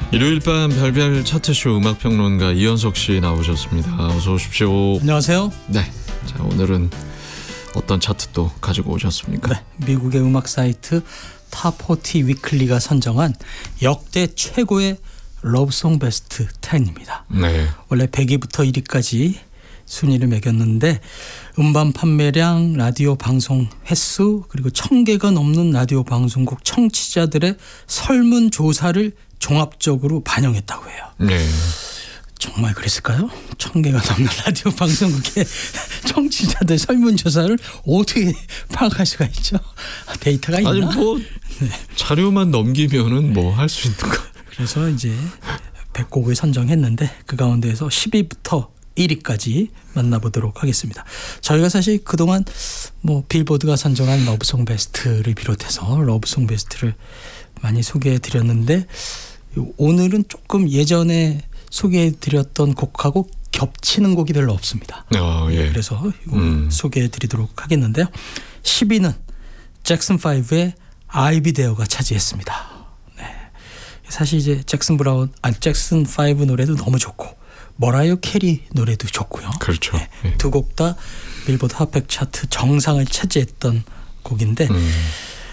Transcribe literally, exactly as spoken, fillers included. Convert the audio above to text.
일요일 밤 별별 차트쇼 음악평론가 이현석 씨 나오셨습니다. 어서 오십시오. 안녕하세요. 네, 자 오늘은 어떤 차트 또 가지고 오셨습니까? 네, 미국의 음악 사이트 탑사십 위클리가 선정한 역대 최고의 러브송 베스트 십입니다. 네. 원래 백 위부터 일 위까지 순위를 매겼는데 음반 판매량, 라디오 방송 횟수, 그리고 천 개가 넘는 라디오 방송국 청취자들의 설문조사를 종합적으로 반영했다고 해요. 네. 정말 그랬을까요? 천 개가 넘는 라디오 방송국의 청취자들 설문조사를 어떻게 파악할 수가 있죠? 데이터가 있나? 아니 뭐 네. 자료만 넘기면은 뭐 할 수 있는 거. 그래서 이제 백 곡을 선정했는데 그 가운데에서 십 위부터 일 위까지 만나보도록 하겠습니다. 저희가 사실 그동안 뭐 빌보드가 선정한 러브송 베스트를 비롯해서 러브송 베스트를 많이 소개해드렸는데 오늘은 조금 예전에 소개해드렸던 곡하고 겹치는 곡이 별로 없습니다. 어, 예. 그래서 음. 소개해드리도록 하겠는데요. 십 위는 잭슨 파이브의 I'll Be There가 차지했습니다. 네. 사실 이제 잭슨 브라운, 아니 잭슨 파이브 노래도 너무 좋고 머라이어 캐리 노래도 좋고요. 그렇죠. 네. 예. 두 곡 다 빌보드 핫백 차트 정상을 차지했던 곡인데 음.